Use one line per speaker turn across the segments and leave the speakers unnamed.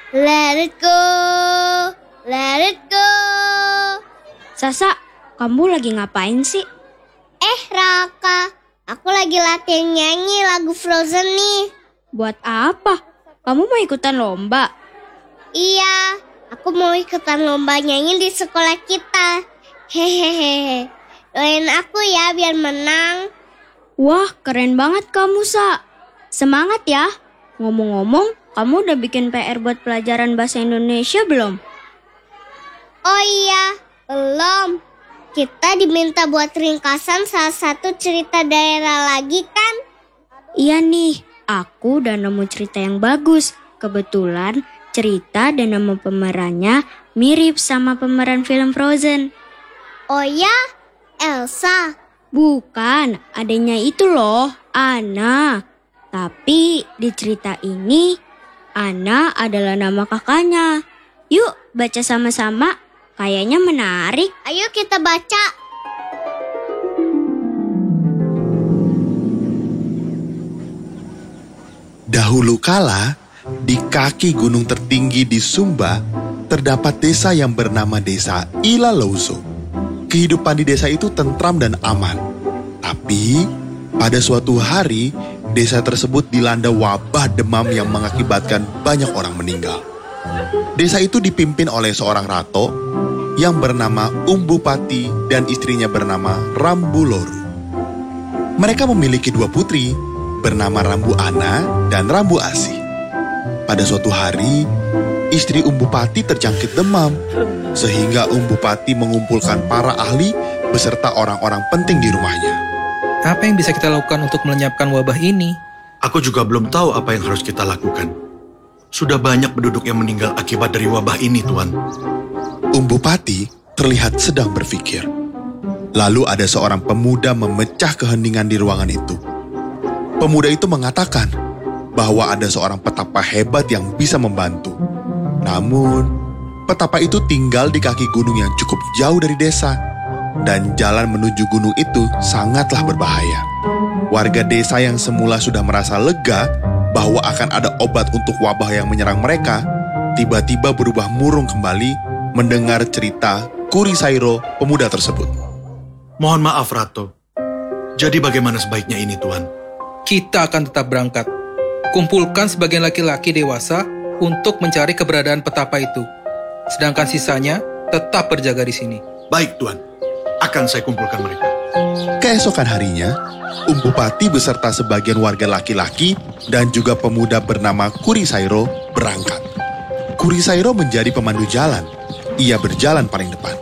Let it go, let it go.
Sasa, kamu lagi ngapain sih?
Raka, aku lagi latihan nyanyi lagu Frozen nih.
Buat apa? Kamu mau ikutan lomba?
Iya, aku mau ikutan lomba nyanyi di sekolah kita. Hehehe, doain aku ya biar menang.
Wah, keren banget kamu, Sa. Semangat ya. Ngomong-ngomong, kamu udah bikin PR buat pelajaran bahasa Indonesia belum?
Oh iya, belum. Kita diminta buat ringkasan salah satu cerita daerah lagi kan?
Iya nih, aku udah nemu cerita yang bagus. Kebetulan cerita dan nama pemerannya mirip sama pemeran film Frozen.
Oh ya, Elsa.
Bukan, adanya itu loh, Anna. Tapi di cerita ini, Anna adalah nama kakaknya. Yuk baca sama-sama, kayaknya menarik.
Ayo kita baca.
Dahulu kala, di kaki gunung tertinggi di Sumba, terdapat desa yang bernama Desa Ilalauzo. Kehidupan di desa itu tentram dan aman. Tapi, pada suatu hari, desa tersebut dilanda wabah demam yang mengakibatkan banyak orang meninggal. Desa itu dipimpin oleh seorang rato yang bernama Umbupati dan istrinya bernama Rambuloru. Mereka memiliki 2 putri, bernama Rambu Ana dan Rambu Asih. Pada suatu hari, istri Umbupati terjangkit demam, sehingga Umbupati mengumpulkan para ahli beserta orang-orang penting di rumahnya.
Apa yang bisa kita lakukan untuk melenyapkan wabah ini?
Aku juga belum tahu apa yang harus kita lakukan. Sudah banyak penduduk yang meninggal akibat dari wabah ini, Tuan.
Umbupati terlihat sedang berpikir. Lalu ada seorang pemuda memecah keheningan di ruangan itu. Pemuda itu mengatakan bahwa ada seorang petapa hebat yang bisa membantu. Namun, petapa itu tinggal di kaki gunung yang cukup jauh dari desa, dan jalan menuju gunung itu sangatlah berbahaya. Warga desa yang semula sudah merasa lega bahwa akan ada obat untuk wabah yang menyerang mereka, tiba-tiba berubah murung kembali mendengar cerita Kurisairo, pemuda tersebut.
Mohon maaf, Rato. Jadi bagaimana sebaiknya ini, Tuan?
Kita akan tetap berangkat. Kumpulkan sebagian laki-laki dewasa untuk mencari keberadaan petapa itu. Sedangkan sisanya tetap berjaga di sini.
Baik, Tuan. Akan saya kumpulkan mereka.
Keesokan harinya, Umbupati beserta sebagian warga laki-laki dan juga pemuda bernama Kurisairo berangkat. Kurisairo menjadi pemandu jalan. Ia berjalan paling depan.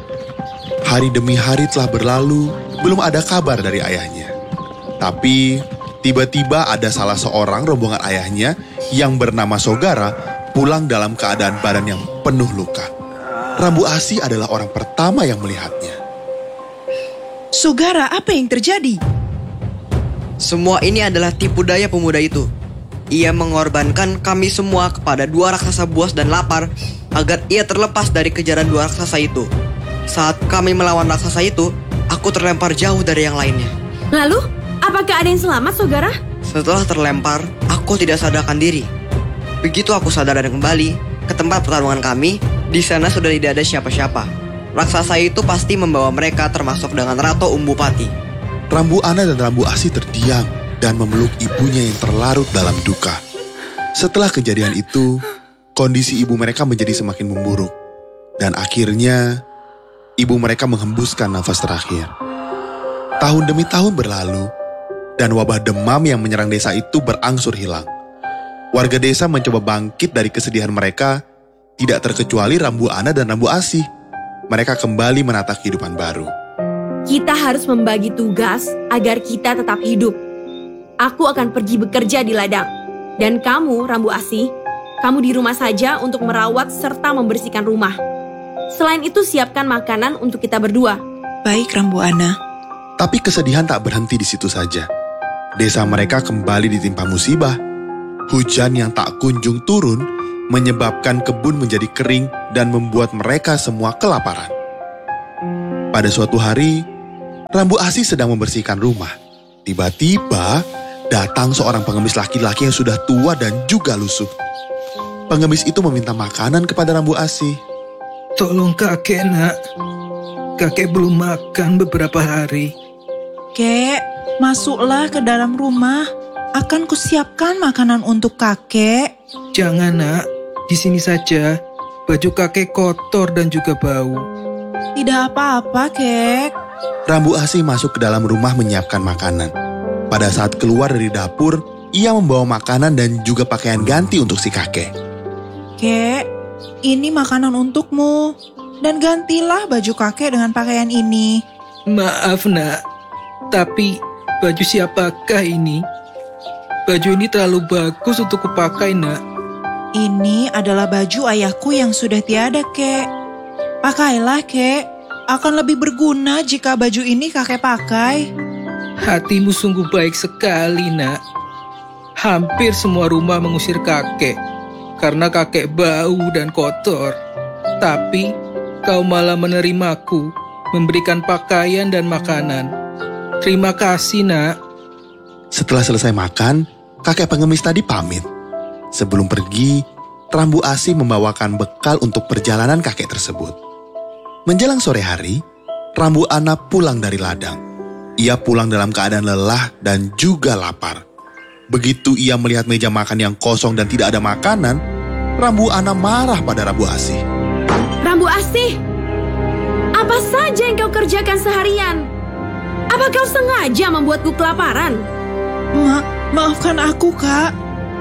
Hari demi hari telah berlalu, belum ada kabar dari ayahnya. Tapi, tiba-tiba ada salah seorang rombongan ayahnya yang bernama Sogara pulang dalam keadaan badan yang penuh luka. Rambu Asih adalah orang pertama yang melihatnya.
Sogara, apa yang terjadi?
Semua ini adalah tipu daya pemuda itu. Ia mengorbankan kami semua kepada 2 raksasa buas dan lapar agar ia terlepas dari kejaran 2 raksasa itu. Saat kami melawan raksasa itu, aku terlempar jauh dari yang lainnya.
Lalu, apakah ada yang selamat, Sogara?
Setelah terlempar, aku tidak sadarkan diri. Begitu aku sadar dan kembali ke tempat pertarungan kami, di sana sudah tidak ada siapa-siapa. Raksasa itu pasti membawa mereka termasuk dengan Rato Umbupati.
Rambu Ana dan Rambu Asih terdiam dan memeluk ibunya yang terlarut dalam duka. Setelah kejadian itu, kondisi ibu mereka menjadi semakin memburuk. Dan akhirnya, ibu mereka menghembuskan nafas terakhir. Tahun demi tahun berlalu, dan wabah demam yang menyerang desa itu berangsur hilang. Warga desa mencoba bangkit dari kesedihan mereka, tidak terkecuali Rambu Ana dan Rambu Asih. Mereka kembali menata kehidupan baru.
Kita harus membagi tugas agar kita tetap hidup. Aku akan pergi bekerja di ladang. Dan kamu, Rambu Asih, kamu di rumah saja untuk merawat serta membersihkan rumah. Selain itu, siapkan makanan untuk kita berdua.
Baik, Rambu Ana.
Tapi kesedihan tak berhenti di situ saja. Desa mereka kembali ditimpa musibah. Hujan yang tak kunjung turun menyebabkan kebun menjadi kering dan membuat mereka semua kelaparan. Pada suatu hari, Rambu Asih sedang membersihkan rumah. Tiba-tiba, datang seorang pengemis laki-laki yang sudah tua dan juga lusuh. pengemis itu meminta makanan kepada Rambu Asih.
Tolong kakek, nak. Kakek belum makan beberapa hari.
Kek, masuklah ke dalam rumah. Akan kusiapkan makanan untuk kakek.
Jangan, nak. Di sini saja. Baju kakek kotor dan juga bau.
Tidak apa-apa, Kek.
Rambu Asih masuk ke dalam rumah menyiapkan makanan. Pada saat keluar dari dapur, ia membawa makanan dan juga pakaian ganti untuk si kakek.
Kek, ini makanan untukmu. Dan gantilah baju kakek dengan pakaian ini.
Maaf, nak. Tapi baju siapakah ini? Baju ini terlalu bagus untuk kupakai, nak.
Ini adalah baju ayahku yang sudah tiada, Kek. Pakailah, Kek. Akan lebih berguna jika baju ini kakek pakai.
Hatimu sungguh baik sekali, nak. Hampir semua rumah mengusir kakek karena kakek bau dan kotor. Tapi kau malah menerimaku, memberikan pakaian dan makanan. Terima kasih, nak.
Setelah selesai makan, kakek pengemis tadi pamit. Sebelum pergi, Rambu Asih membawakan bekal untuk perjalanan kakek tersebut. Menjelang sore hari, Rambu Ana pulang dari ladang. Ia pulang dalam keadaan lelah dan juga lapar. Begitu ia melihat meja makan yang kosong dan tidak ada makanan, Rambu Ana marah pada Rambu Asih.
Rambu Asih, apa saja yang kau kerjakan seharian? Apa kau sengaja membuatku kelaparan?
Maafkan aku, Kak.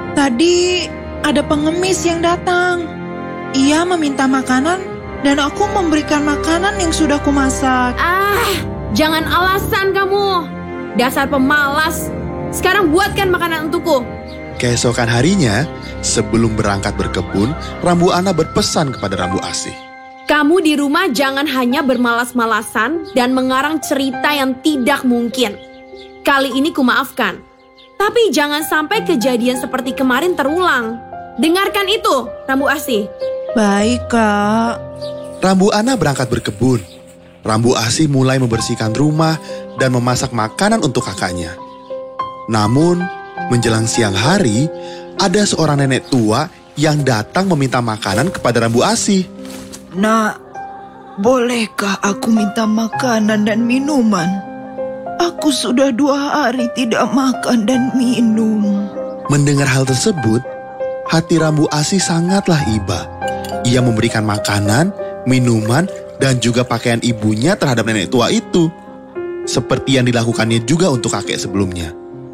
Tadi ada pengemis yang datang. Ia meminta makanan dan aku memberikan makanan yang sudah kumasak.
Jangan alasan kamu. Dasar pemalas. Sekarang buatkan makanan untukku.
Keesokan harinya, sebelum berangkat berkebun, Rambu Ana berpesan kepada Rambu Asih.
Kamu di rumah jangan hanya bermalas-malasan dan mengarang cerita yang tidak mungkin. Kali ini kumaafkan. Tapi jangan sampai kejadian seperti kemarin terulang. Dengarkan itu, Rambu Asih.
Baik, Kak.
Rambu Ana berangkat berkebun. Rambu Asih mulai membersihkan rumah dan memasak makanan untuk kakaknya. Namun, menjelang siang hari, ada seorang nenek tua yang datang meminta makanan kepada Rambu Asih.
Nak, bolehkah aku minta makanan dan minuman? Aku sudah 2 hari tidak makan dan minum.
Mendengar hal tersebut, hati Rambu Asih sangatlah iba. Ia memberikan makanan, minuman, dan juga pakaian ibunya terhadap nenek tua itu. Seperti yang dilakukannya juga untuk kakek sebelumnya.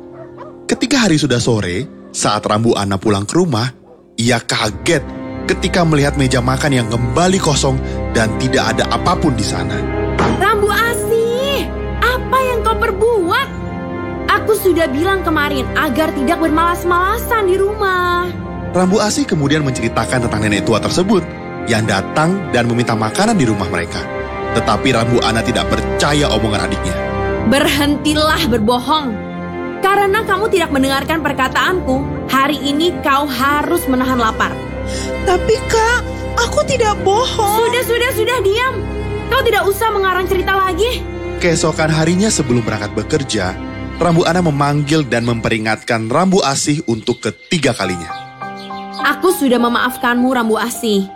Ketika hari sudah sore, saat Rambu Ana pulang ke rumah, ia kaget ketika melihat meja makan yang kembali kosong dan tidak ada apapun di sana.
Rambu Asih, apa yang kau perbuat? Aku sudah bilang kemarin agar tidak bermalas-malasan di rumah.
Rambu Asih kemudian menceritakan tentang nenek tua tersebut yang datang dan meminta makanan di rumah mereka. Tetapi Rambu Ana tidak percaya omongan adiknya.
Berhentilah berbohong. Karena kamu tidak mendengarkan perkataanku, hari ini kau harus menahan lapar.
Tapi, Kak, aku tidak bohong.
Sudah, diam. Kau tidak usah mengarang cerita lagi.
Keesokan harinya sebelum berangkat bekerja, Rambu Ana memanggil dan memperingatkan Rambu Asih untuk ketiga kalinya.
Aku sudah memaafkanmu, Rambu Asih.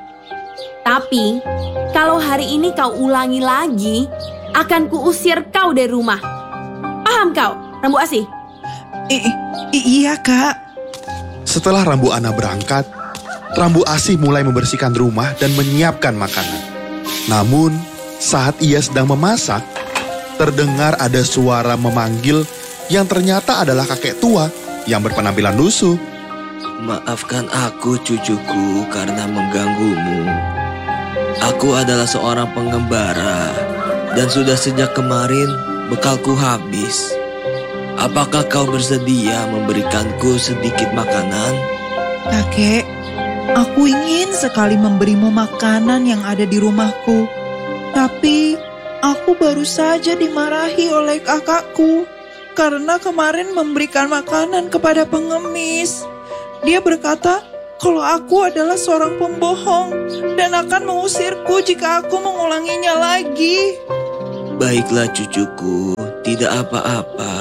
Tapi, kalau hari ini kau ulangi lagi, akan kuusir kau dari rumah. Paham kau, Rambu Asih?
Iya, Kak.
Setelah Rambu Ana berangkat, Rambu Asih mulai membersihkan rumah dan menyiapkan makanan. Namun, saat ia sedang memasak, terdengar ada suara memanggil yang ternyata adalah kakek tua yang berpenampilan lusuh.
Maafkan aku, cucuku, karena mengganggumu. Aku adalah seorang pengembara, dan sudah sejak kemarin bekalku habis. Apakah kau bersedia memberikanku sedikit makanan?
Kakek, aku ingin sekali memberimu makanan yang ada di rumahku. Tapi, aku baru saja dimarahi oleh kakakku karena kemarin memberikan makanan kepada pengemis. Dia berkata kalau aku adalah seorang pembohong dan akan mengusirku jika aku mengulanginya lagi.
Baiklah cucuku, tidak apa-apa.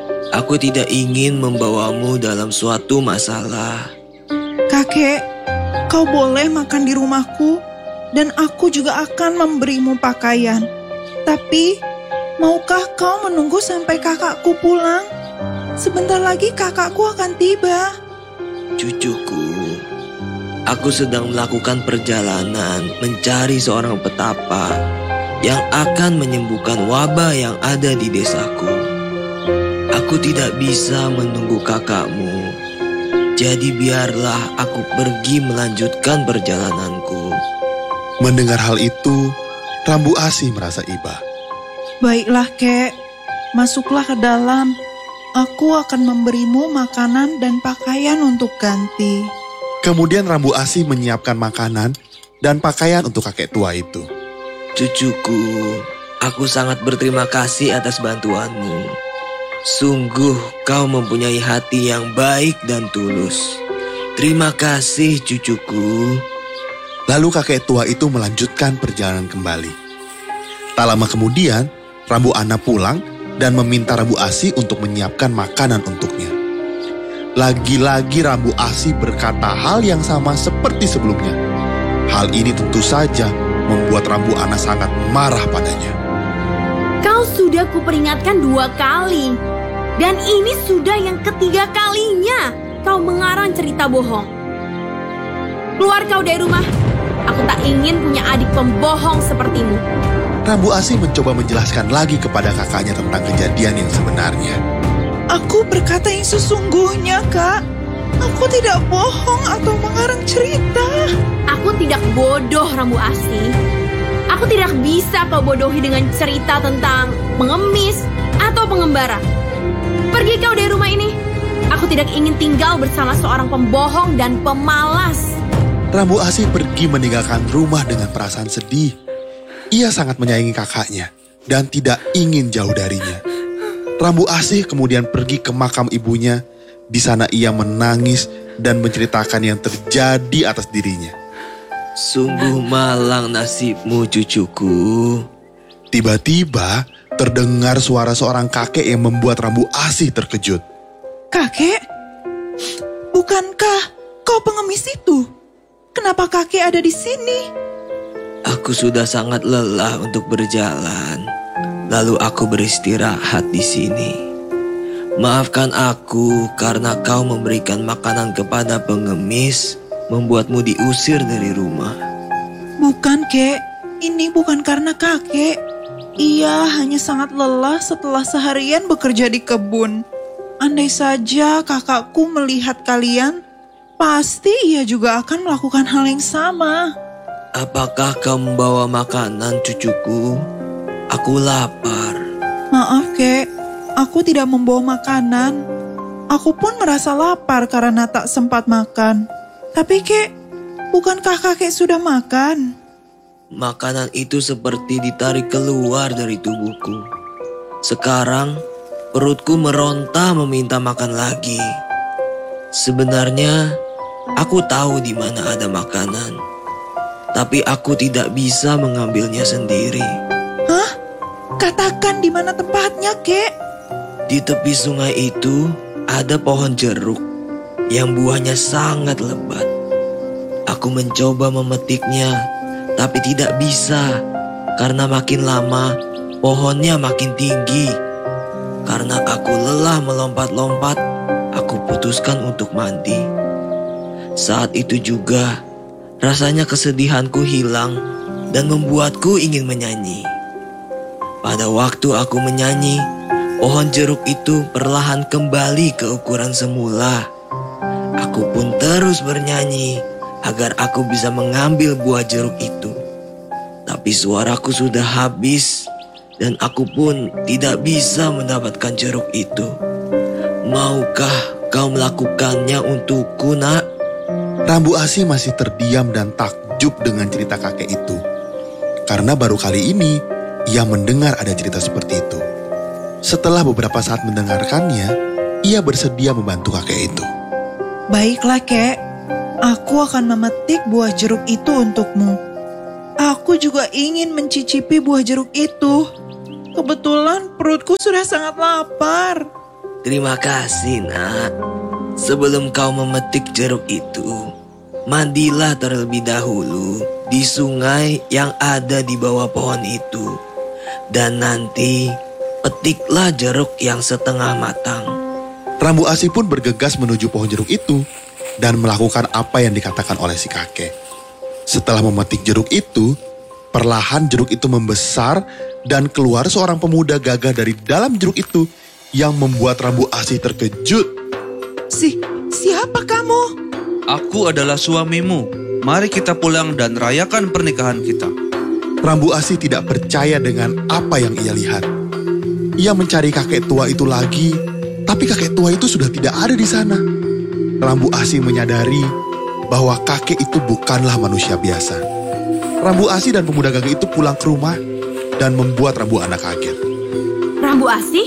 Aku tidak ingin membawamu dalam suatu masalah.
Kakek, Kau boleh makan di rumahku, dan aku juga akan memberimu pakaian. Tapi, maukah kau menunggu sampai kakakku pulang? Sebentar lagi kakakku akan tiba.
Cucuku, aku sedang melakukan perjalanan mencari seorang petapa yang akan menyembuhkan wabah yang ada di desaku. Aku tidak bisa menunggu kakakmu. Jadi biarlah aku pergi melanjutkan perjalananku.
Mendengar hal itu, Rambu Asih merasa iba.
Baiklah, Kek. Masuklah ke dalam. Aku akan memberimu makanan dan pakaian untuk ganti.
Kemudian Rambu Asih menyiapkan makanan dan pakaian untuk kakek tua itu.
Cucuku, aku sangat berterima kasih atas bantuanmu. Sungguh kau mempunyai hati yang baik dan tulus. Terima kasih, cucuku.
Lalu kakek tua itu melanjutkan perjalanan kembali. Tak lama kemudian, Rambu Ana pulang dan meminta Rambu Asih untuk menyiapkan makanan untuknya. Lagi-lagi Rambu Asih berkata hal yang sama seperti sebelumnya. Hal ini tentu saja membuat Rambu Ana sangat marah padanya.
Kau sudah kuperingatkan 2 kali. Dan ini sudah yang ketiga kalinya kau mengarang cerita bohong. Keluar kau dari rumah. Aku tak ingin punya adik pembohong sepertimu.
Rambu Asih mencoba menjelaskan lagi kepada kakaknya tentang kejadian yang sebenarnya.
Aku berkata yang sesungguhnya, Kak. Aku tidak bohong atau mengarang cerita.
Aku tidak bodoh, Rambu Asih. Aku tidak bisa kau bodohi dengan cerita tentang pengemis atau pengembara. Pergi kau dari rumah ini. Aku tidak ingin tinggal bersama seorang pembohong dan pemalas.
Rambu Asih pergi meninggalkan rumah dengan perasaan sedih. Ia sangat menyayangi kakaknya dan tidak ingin jauh darinya. Rambu Asih kemudian pergi ke makam ibunya. Di sana ia menangis dan menceritakan yang terjadi atas dirinya.
Sungguh malang nasibmu, cucuku.
Tiba-tiba terdengar suara seorang kakek yang membuat Rambu Asih terkejut.
Kakek? Bukankah kau pengemis itu? Kenapa kakek ada di sini?
Aku sudah sangat lelah untuk berjalan. Lalu aku beristirahat di sini. Maafkan aku karena kau memberikan makanan kepada pengemis, membuatmu diusir dari rumah.
Bukan, Kek. Ini bukan karena kakek. Ia hanya sangat lelah setelah seharian bekerja di kebun. Andai saja kakakku melihat kalian, pasti ia juga akan melakukan hal yang sama.
Apakah kau membawa makanan, cucuku? Aku lapar.
Maaf, Kek. Aku tidak membawa makanan. Aku pun merasa lapar karena tak sempat makan. Tapi, Kek, bukankah kakek sudah makan?
Makanan itu seperti ditarik keluar dari tubuhku. Sekarang, perutku meronta meminta makan lagi. Sebenarnya, aku tahu di mana ada makanan. Tapi aku tidak bisa mengambilnya sendiri.
Hah? Katakan di mana tempatnya, Kek?
Di tepi sungai itu ada pohon jeruk yang buahnya sangat lebat. Aku mencoba memetiknya, tapi tidak bisa karena makin lama pohonnya makin tinggi. Karena aku lelah melompat-lompat, aku putuskan untuk mandi. Saat itu juga rasanya kesedihanku hilang dan membuatku ingin menyanyi. Pada waktu aku menyanyi, pohon jeruk itu perlahan kembali ke ukuran semula. Aku pun terus bernyanyi agar aku bisa mengambil buah jeruk itu. Tapi suaraku sudah habis dan aku pun tidak bisa mendapatkan jeruk itu. Maukah kau melakukannya untukku, Nak?
Rambu Asih masih terdiam dan takjub dengan cerita kakek itu. Karena baru kali ini ia mendengar ada cerita seperti itu. Setelah beberapa saat mendengarkannya, ia bersedia membantu kakek itu.
Baiklah, Kek. Aku akan memetik buah jeruk itu untukmu. Aku juga ingin mencicipi buah jeruk itu. Kebetulan perutku sudah sangat lapar.
Terima kasih, Nak. Sebelum kau memetik jeruk itu, Mandilah terlebih dahulu di sungai yang ada di bawah pohon itu. Dan nanti petiklah jeruk yang setengah matang.
Rambu Asih pun bergegas menuju pohon jeruk itu dan melakukan apa yang dikatakan oleh si kakek. Setelah memetik jeruk itu, perlahan jeruk itu membesar dan keluar seorang pemuda gagah dari dalam jeruk itu yang membuat Rambu Asih terkejut.
Siapa kamu?
Aku adalah suamimu. Mari kita pulang dan rayakan pernikahan kita.
Rambu Asih tidak percaya dengan apa yang ia lihat. Ia mencari kakek tua itu lagi, tapi kakek tua itu sudah tidak ada di sana. Rambu Asih menyadari bahwa kakek itu bukanlah manusia biasa. Rambu Asih dan pemuda gagah itu pulang ke rumah dan membuat Rambu Ana kaget.
Rambu Asih?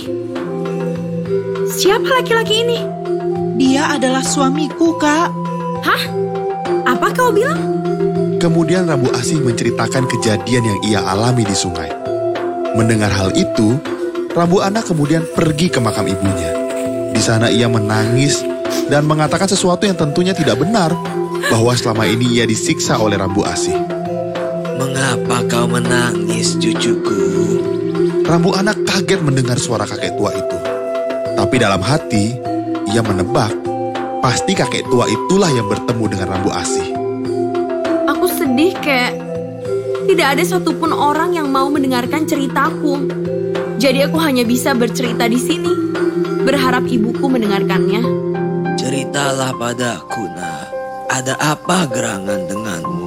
Siapa laki-laki ini?
Dia adalah suamiku, Kak.
Hah? Apa kau bilang?
Kemudian Rambu Asih menceritakan kejadian yang ia alami di sungai. Mendengar hal itu, Rambu Ana kemudian pergi ke makam ibunya. Di sana ia menangis dan mengatakan sesuatu yang tentunya tidak benar, bahwa selama ini ia disiksa oleh Rambu Asih.
Mengapa kau menangis, cucuku?
Rambu Ana kaget mendengar suara kakek tua itu. Tapi dalam hati, ia menebak, pasti kakek tua itulah yang bertemu dengan Rambu Asih.
Aku sedih, Kek. Tidak ada satupun orang yang mau mendengarkan ceritaku. Jadi aku hanya bisa bercerita di sini. Berharap ibuku mendengarkannya.
Ceritalah padaku, nak. Ada apa gerangan denganmu?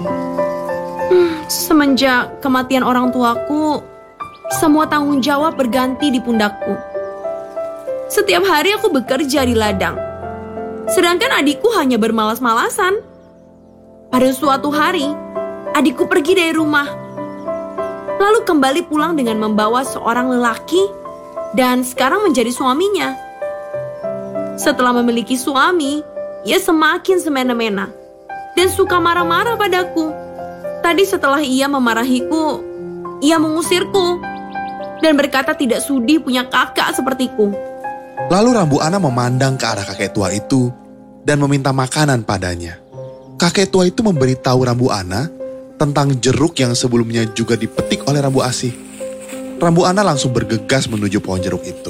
Semenjak kematian orang tuaku, semua tanggung jawab berganti di pundakku. Setiap hari aku bekerja di ladang. Sedangkan adikku hanya bermalas-malasan. Pada suatu hari, adikku pergi dari rumah. Lalu kembali pulang dengan membawa seorang lelaki dan sekarang menjadi suaminya. Setelah memiliki suami, ia semakin semena-mena dan suka marah-marah padaku. Tadi setelah ia memarahiku, ia mengusirku dan berkata tidak sudi punya kakak sepertiku.
Lalu Rambu Ana memandang ke arah kakek tua itu dan meminta makanan padanya. Kakek tua itu memberitahu Rambu Ana tentang jeruk yang sebelumnya juga dipetik oleh Rambu Asih. Rambu Ana langsung bergegas menuju pohon jeruk itu.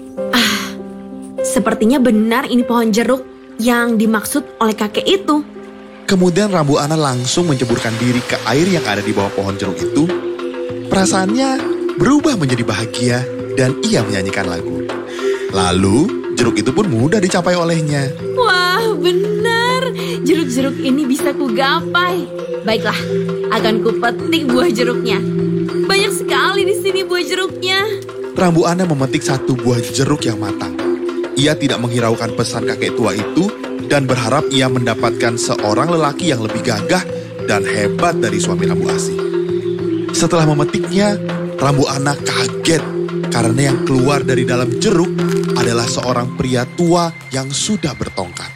Sepertinya benar ini pohon jeruk yang dimaksud oleh kakek itu.
Kemudian Rambu Ana langsung menceburkan diri ke air yang ada di bawah pohon jeruk itu. Perasaannya berubah menjadi bahagia dan ia menyanyikan lagu. Lalu jeruk itu pun mudah dicapai olehnya.
Wah, benar. Jeruk-jeruk ini bisa kugapai. Baiklah, akan kupetik buah jeruknya. Banyak sekali di sini buah jeruknya.
Rambu Ana memetik satu buah jeruk yang matang. Ia tidak menghiraukan pesan kakek tua itu dan berharap ia mendapatkan seorang lelaki yang lebih gagah dan hebat dari suami Rambu Asih. Setelah memetiknya, Rambu Ana kaget karena yang keluar dari dalam jeruk adalah seorang pria tua yang sudah bertongkat.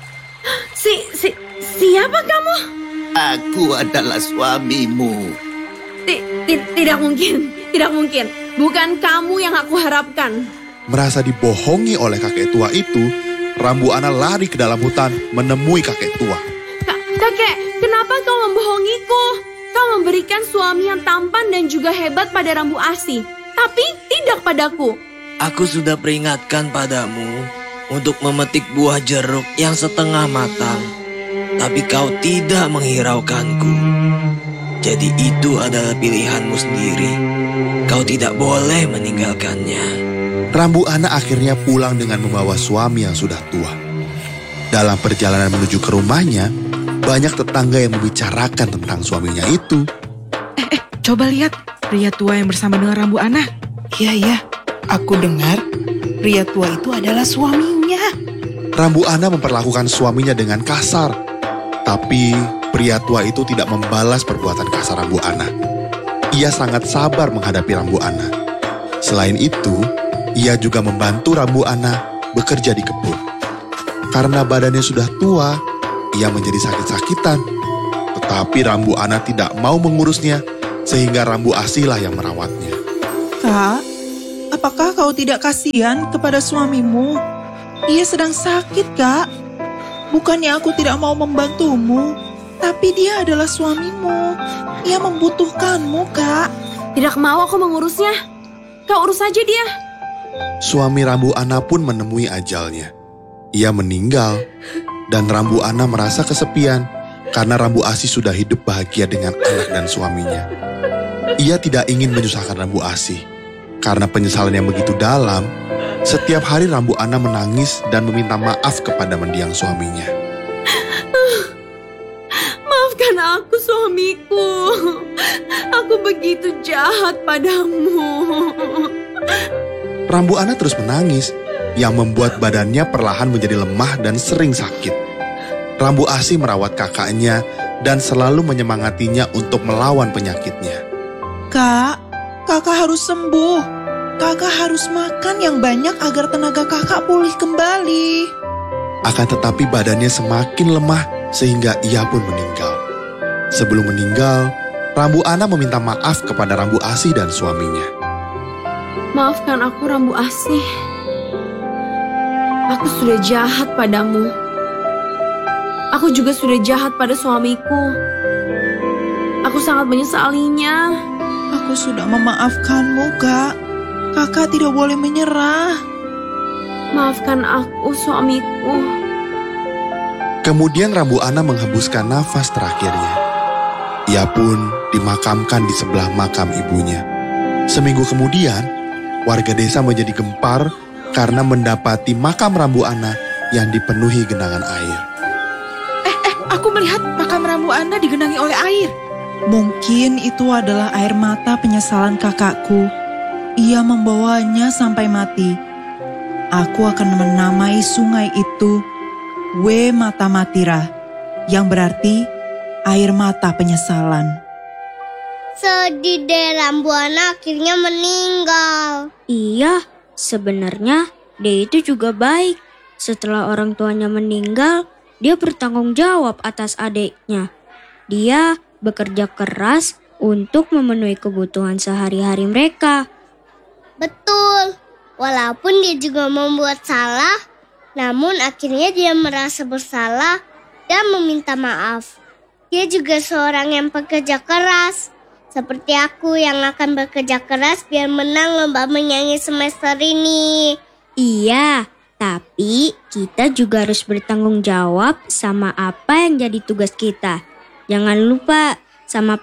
Siapa kamu?
Aku adalah suamimu.
Tidak mungkin. Bukan kamu yang aku harapkan.
Merasa dibohongi oleh kakek tua itu, Rambu Ana lari ke dalam hutan menemui kakek tua.
Kakek, kenapa kau membohongiku? Kau memberikan suami yang tampan dan juga hebat pada Rambu Asih, tapi tidak padaku.
Aku sudah peringatkan padamu untuk memetik buah jeruk yang setengah matang, tapi kau tidak menghiraukanku. Jadi itu adalah pilihanmu sendiri. Kau tidak boleh meninggalkannya.
Rambu Ana akhirnya pulang dengan membawa suami yang sudah tua. Dalam perjalanan menuju ke rumahnya, banyak tetangga yang membicarakan tentang suaminya itu.
Coba lihat pria tua yang bersama dengan Rambu Ana. Iya, aku dengar pria tua itu adalah suaminya.
Rambu Ana memperlakukan suaminya dengan kasar. Tapi pria tua itu tidak membalas perbuatan kasar Rambu Ana. Ia sangat sabar menghadapi Rambu Ana. Selain itu, ia juga membantu Rambu Ana bekerja di kebun. Karena badannya sudah tua, ia menjadi sakit-sakitan. Tetapi Rambu Ana tidak mau mengurusnya, sehingga Rambu Asih lah yang merawatnya.
Kak, apakah kau tidak kasihan kepada suamimu? Ia sedang sakit, Kak. Bukannya aku tidak mau membantumu, Tapi dia adalah suamimu. Ia membutuhkanmu, Kak.
Tidak mau aku mengurusnya. Kau urus saja dia.
Suami Rambu Ana pun menemui ajalnya. Ia meninggal, dan Rambu Ana merasa kesepian karena Rambu Asih sudah hidup bahagia dengan anak dan suaminya. Ia tidak ingin menyusahkan Rambu Asih. Karena penyesalan yang begitu dalam, setiap hari Rambu Ana menangis dan meminta maaf kepada mendiang suaminya.
Maafkan aku, suamiku. Aku begitu jahat padamu.
Rambu Ana terus menangis, yang membuat badannya perlahan menjadi lemah dan sering sakit. Rambu Asih merawat kakaknya dan selalu menyemangatinya untuk melawan penyakitnya.
Kak, kakak harus sembuh. Kakak harus makan yang banyak agar tenaga kakak pulih kembali.
Akan tetapi badannya semakin lemah sehingga ia pun meninggal. Sebelum meninggal, Rambu Ana meminta maaf kepada Rambu Asih dan suaminya.
Maafkan aku, Rambu Asih. Aku sudah jahat padamu. Aku juga sudah jahat pada suamiku. Aku sangat menyesalinya.
Aku sudah memaafkanmu, Kak. Kakak tidak boleh menyerah.
Maafkan aku, suamiku.
Kemudian Rambu Ana menghembuskan nafas terakhirnya. Ia pun dimakamkan di sebelah makam ibunya. Seminggu kemudian, warga desa menjadi gempar karena mendapati makam Rambu Ana yang dipenuhi genangan air.
Aku melihat makam Rambu Ana digenangi oleh air.
Mungkin itu adalah air mata penyesalan kakakku. Ia membawanya sampai mati. Aku akan menamai sungai itu We Mata Matira, yang berarti air mata penyesalan.
Sedih deh, Rambu Ana akhirnya meninggal.
Iya, sebenarnya dia itu juga baik. Setelah orang tuanya meninggal, dia bertanggung jawab atas adiknya. Dia bekerja keras untuk memenuhi kebutuhan sehari-hari mereka.
Betul, walaupun dia juga membuat salah, namun akhirnya dia merasa bersalah dan meminta maaf. Dia juga seorang yang pekerja keras, seperti aku yang akan bekerja keras biar menang lomba menyanyi semester ini.
Iya, tapi kita juga harus bertanggung jawab sama apa yang jadi tugas kita. Jangan lupa sama